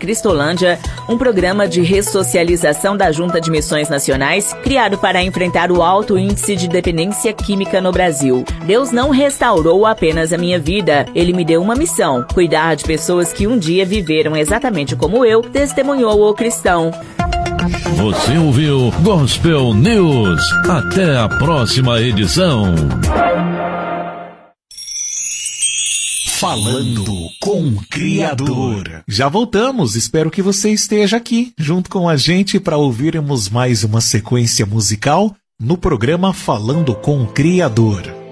Cristolândia, um programa de ressocialização da Junta de Missões Nacionais, criado para enfrentar o alto índice de dependência química no Brasil. Deus não restaurou apenas a minha vida, Ele me deu uma missão: cuidar de pessoas que um dia viveram exatamente como eu, testemunhou o cristão. Você ouviu Gospel News. Até a próxima edição. Falando com o Criador. Já voltamos, espero que você esteja aqui junto com a gente para ouvirmos mais uma sequência musical no programa Falando com o Criador.